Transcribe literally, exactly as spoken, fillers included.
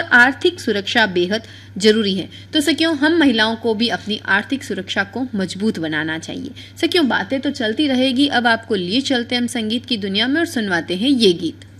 और आर्थिक सुरक्षा बेहद जरूरी है। तो सखियों, हम महिलाओं को भी अपनी आर्थिक सुरक्षा को मजबूत बनाना चाहिए। सखियों, बातें तो चलती रहेगी, अब आपको लिए चलते हम संगीत की दुनिया में और सुनवाते हैं ये गीत।